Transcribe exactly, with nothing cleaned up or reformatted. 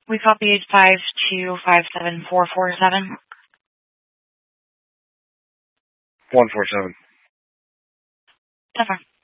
We copied five two five seven four four seven. One four seven. Never.